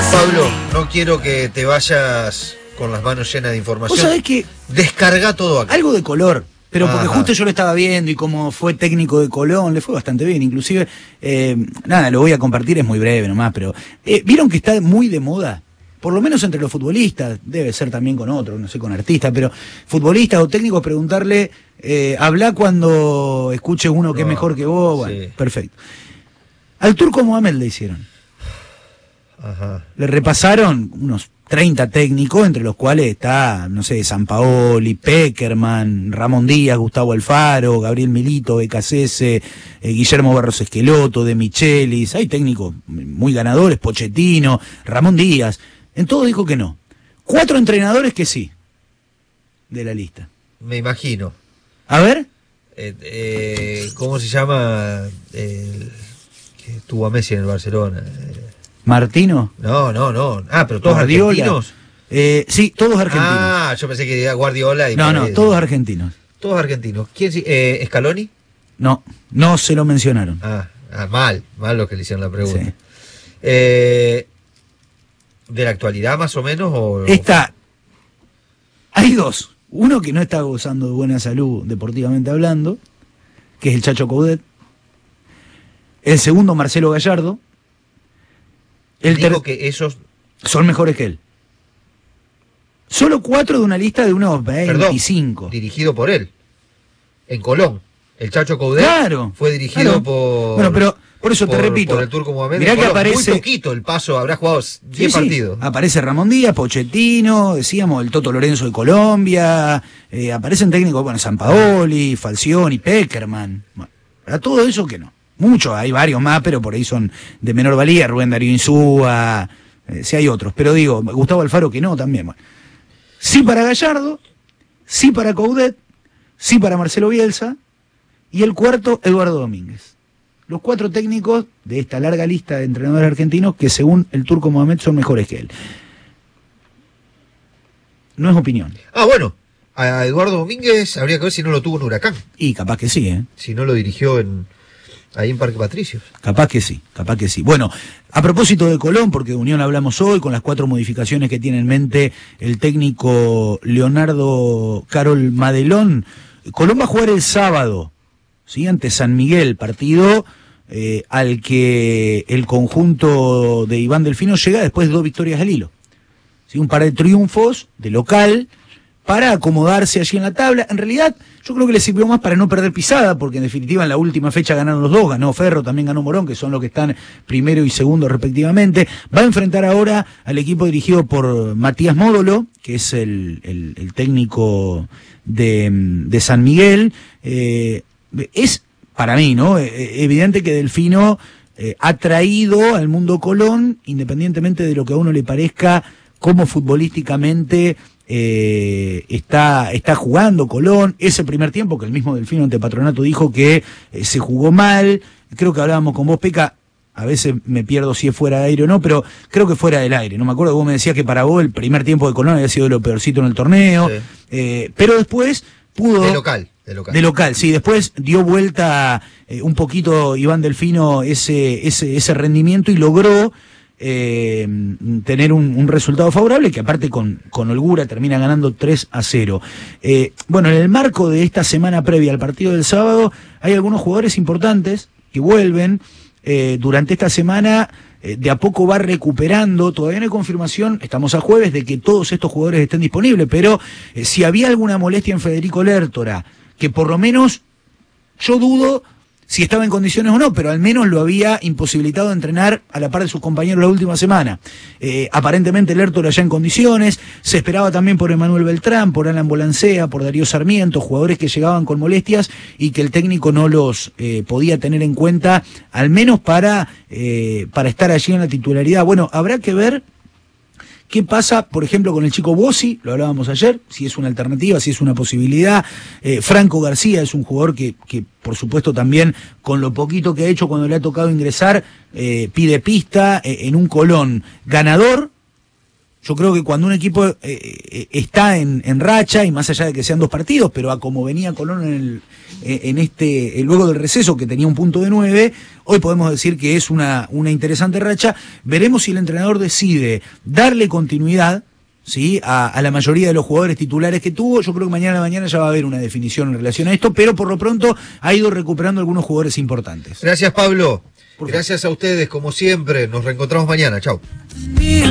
Pablo, no quiero que te vayas con las manos llenas de información. ¿Vos sabés que descarga todo acá? Algo de color, pero porque Ajá. justo yo lo estaba viendo y como fue técnico de Colón, le fue bastante bien, inclusive, nada, lo voy a compartir, es muy breve nomás, pero ¿vieron que está muy de moda? Por lo menos entre los futbolistas, debe ser también con otros, no sé, con artistas, pero futbolistas o técnicos preguntarle, habla cuando escuches uno que es mejor que vos, bueno, sí. Perfecto. Al Turco Mohamed le hicieron. Ajá. Le repasaron unos 30 técnicos, entre los cuales está, no sé, Sampaoli, Peckerman, Ramón Díaz, Gustavo Alfaro, Gabriel Milito, Becasese, Guillermo Barros Esqueloto, De Michelis. Hay técnicos muy ganadores, Pochettino, Ramón Díaz. En todo dijo que no. 4 entrenadores que sí, de la lista. Me imagino. A ver. ¿Cómo se llama el que tuvo a Messi en el Barcelona? ¿Martino? No. Pero todos Guardiola. argentinos. Sí, todos argentinos. Yo pensé que era Guardiola. No, todos argentinos. Todos argentinos. ¿Quién? ¿Scaloni? No se lo mencionaron. Mal lo que le hicieron la pregunta. Sí. ¿De la actualidad más o menos? Hay dos. Uno que no está gozando de buena salud deportivamente hablando, que es el Chacho Coudet. El segundo, Marcelo Gallardo. Dijo que esos son mejores que él. Solo 4 de una lista de unos 25. Perdón, dirigido por él. En Colón. El Chacho Coudet fue dirigido por... Bueno, pero por eso te repito. Por el Turco Mohamed. Mirá que aparece... Muy poquito el paso, habrá jugado 10 partidos. Aparece Ramón Díaz, Pochettino, decíamos, el Toto Lorenzo de Colombia, aparecen técnicos, bueno, Sampaoli, Falcioni, Peckerman. Bueno, a todo eso que no. Muchos, hay varios más, pero por ahí son de menor valía, Rubén Darío Insúa, sí hay otros, pero digo, Gustavo Alfaro que no, también. Bueno. Sí para Gallardo, sí para Coudet, sí para Marcelo Bielsa, y el cuarto, Eduardo Domínguez. Los 4 técnicos de esta larga lista de entrenadores argentinos que según el Turco Mohamed son mejores que él. No es opinión. Bueno, a Eduardo Domínguez habría que ver si no lo tuvo en Huracán. Y capaz que sí, Si no lo dirigió ahí en Parque Patricios. Capaz que sí. Bueno, a propósito de Colón, porque de Unión hablamos hoy, con las 4 modificaciones que tiene en mente el técnico Leonardo Carol Madelón, Colón va a jugar el sábado, ¿sí? Ante San Miguel, partido al que el conjunto de Iván Delfino llega después de 2 victorias al hilo. ¿Sí? Un par de triunfos de local para acomodarse allí en la tabla. En realidad, yo creo que le sirvió más para no perder pisada, porque en definitiva en la última fecha ganaron los 2, ganó Ferro, también ganó Morón, que son los que están primero y segundo respectivamente. Va a enfrentar ahora al equipo dirigido por Matías Módolo, que es el técnico de San Miguel. Es, para mí, ¿no? Evidente que Delfino ha traído al mundo Colón, independientemente de lo que a uno le parezca, cómo futbolísticamente está jugando Colón. Ese primer tiempo que el mismo Delfino ante Patronato dijo que se jugó mal. Creo que hablábamos con vos, Peca, a veces me pierdo si es fuera de aire o no, pero creo que fuera del aire. No me acuerdo, vos me decías que para vos el primer tiempo de Colón había sido lo peorcito en el torneo, pero después pudo... De local, sí. Después dio vuelta un poquito Iván Delfino ese rendimiento y logró tener un resultado favorable, que aparte con holgura termina ganando 3-0. Bueno, en el marco de esta semana previa al partido del sábado, hay algunos jugadores importantes que vuelven. Durante esta semana de a poco va recuperando, todavía no hay confirmación, estamos a jueves, de que todos estos jugadores estén disponibles, pero si había alguna molestia en Federico Lertora, que por lo menos yo dudo si estaba en condiciones o no, pero al menos lo había imposibilitado de entrenar a la par de sus compañeros la última semana. Aparentemente Lertora ya en condiciones, se esperaba también por Emanuel Beltrán, por Alan Bolancea, por Darío Sarmiento, jugadores que llegaban con molestias y que el técnico no los podía tener en cuenta, al menos para estar allí en la titularidad. Bueno, habrá que ver qué pasa, por ejemplo, con el chico Bossi, lo hablábamos ayer, si es una alternativa, si es una posibilidad. Franco García es un jugador que por supuesto también, con lo poquito que ha hecho cuando le ha tocado ingresar, pide pista en un Colón ganador, Yo creo que cuando un equipo está en racha, y más allá de que sean 2 partidos, pero a como venía Colón luego del receso, que tenía un punto de 9, hoy podemos decir que es una interesante racha. Veremos si el entrenador decide darle continuidad, ¿sí?, a la mayoría de los jugadores titulares que tuvo. Yo creo que mañana a la mañana ya va a haber una definición en relación a esto, pero por lo pronto ha ido recuperando algunos jugadores importantes. Gracias, Pablo. Gracias a ustedes, como siempre. Nos reencontramos mañana. Chau.